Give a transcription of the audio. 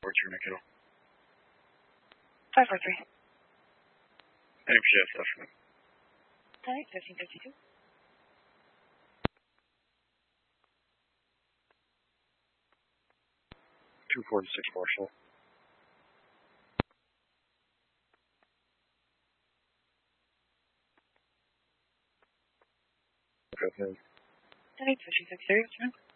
4-2, Mikhail. 543. NPS definitely. Alright, 1552. 246 Marshall. Good afternoon. Alright, 1563.